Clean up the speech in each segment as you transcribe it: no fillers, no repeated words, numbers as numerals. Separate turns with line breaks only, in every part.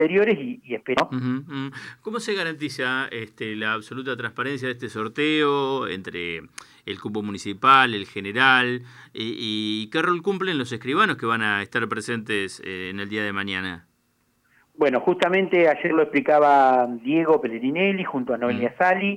anteriores y espero.
Ujú, ujú. ¿Cómo se garantiza la absoluta transparencia de este sorteo entre el cupo municipal, el general, y qué rol cumplen los escribanos que van a estar presentes en el día de mañana?
Bueno, justamente ayer lo explicaba Diego Pellegrinelli junto a
Mm,
Noelia Sali,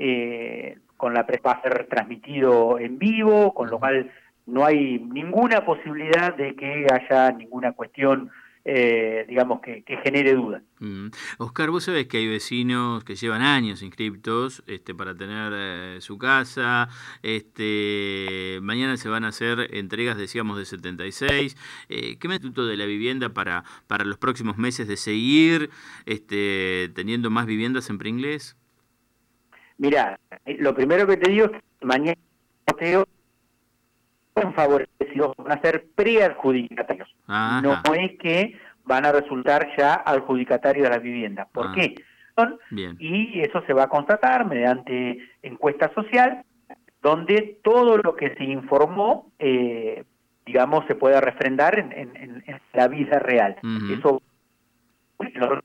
con la va a ser transmitido en vivo, con lo
ujú.
cual no hay ninguna posibilidad de que haya ninguna cuestión, digamos, que genere dudas.
Mm. Oscar, vos sabés que hay vecinos que llevan años inscriptos para tener su casa. Mañana se van a hacer entregas, decíamos, de 76. ¿Qué me Instituto de la Vivienda para los próximos meses de seguir teniendo más viviendas en Pringles?
Mirá, lo primero que te digo es que mañana el sorteo son favorecidos, van a ser preadjudicatarios. No
Ajá.
es que van a resultar ya adjudicatarios de la vivienda. ¿Por
Ah,
qué?
bien.
Y eso se va a constatar mediante encuesta social, donde todo lo que se informó, digamos, se pueda refrendar en la vida real.
Ujú,
Eso lo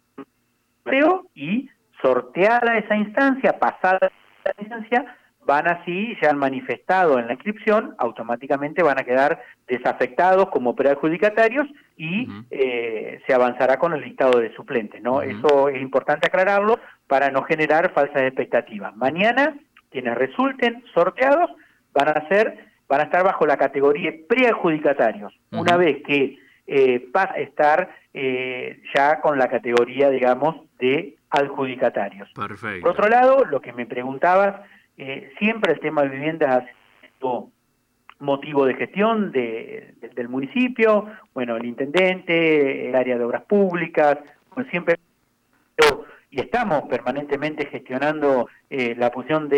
creo, y sorteada esa instancia, pasada esa instancia, van así, ya han manifestado en la inscripción, automáticamente van a quedar desafectados como preadjudicatarios y
ujú,
se avanzará con el listado de suplentes, ¿no?
ujú,
Eso es importante aclararlo para no generar falsas expectativas. Mañana, quienes resulten sorteados van a estar bajo la categoría preadjudicatarios. Una
ujú.
vez que pasa a estar ya con la categoría, digamos, de adjudicatarios. Por
Perfecto.
otro lado, lo que me preguntabas, siempre el tema de viviendas ha sido motivo de gestión del municipio, bueno, el intendente, el área de obras públicas, pues siempre y estamos permanentemente gestionando la fusión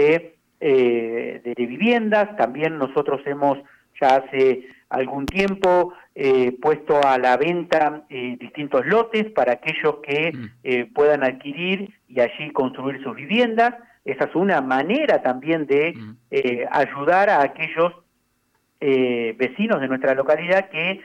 de viviendas. También nosotros hemos ya hace algún tiempo puesto a la venta distintos lotes para aquellos que
Mm,
puedan adquirir y allí construir sus viviendas. Esa es una manera también de
mm.
ayudar a aquellos vecinos de nuestra localidad que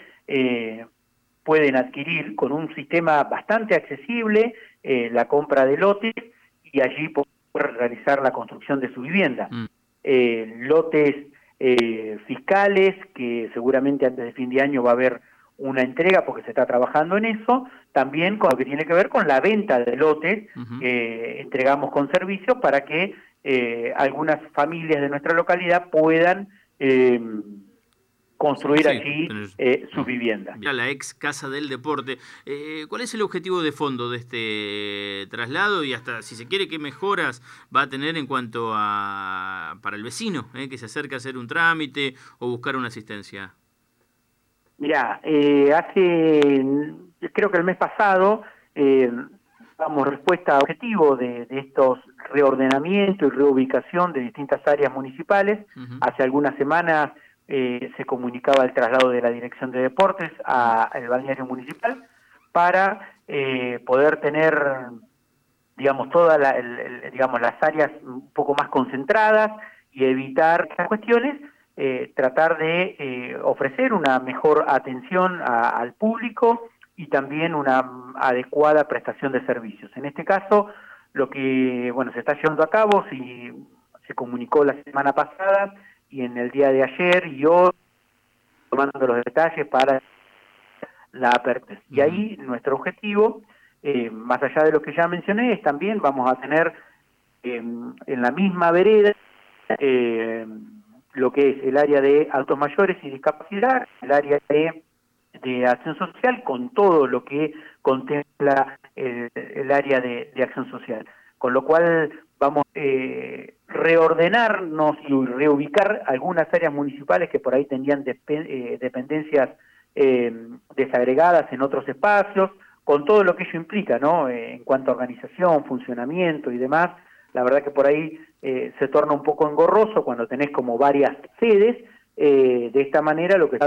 pueden adquirir con un sistema bastante accesible la compra de lotes y allí poder realizar la construcción de su vivienda.
Mm.
Lotes fiscales, que seguramente antes de fin de año va a haber una entrega porque se está trabajando en eso, también con lo que tiene que ver con la venta de lotes
Ujú.
que entregamos con servicios para que algunas familias de nuestra localidad puedan
Sí,
construir
sí,
allí
tenés-
sus
mm.
viviendas.
Ya la ex Casa del Deporte. ¿Cuál es el objetivo de fondo de este traslado y hasta, si se quiere, qué mejoras va a tener en cuanto a para el vecino que se acerca a hacer un trámite o buscar una asistencia?
Mirá, creo que el mes pasado, damos respuesta a objetivo de estos reordenamientos y reubicación de distintas áreas municipales.
Ujú,
Hace algunas semanas se comunicaba el traslado de la Dirección de Deportes
mm,
al balneario municipal para poder tener, digamos, digamos, las áreas un poco más concentradas y evitar estas cuestiones, tratar de ofrecer una mejor atención al público y también una adecuada prestación de servicios. En este caso, lo que bueno se está llevando a cabo, si se comunicó la semana pasada y en el día de ayer y hoy, tomando los detalles para la apertura. Y
ujú,
ahí nuestro objetivo, más allá de lo que ya mencioné, es también vamos a tener en la misma vereda eh, lo que es el área de adultos mayores y discapacidad, el área de acción social, con todo lo que contempla el área de acción social. Con lo cual vamos a reordenarnos y reubicar algunas áreas municipales que por ahí tenían dependencias desagregadas en otros espacios, con todo lo que ello implica, ¿no? En cuanto a organización, funcionamiento y demás. La verdad que por ahí se torna un poco engorroso cuando tenés como varias sedes. De esta manera lo que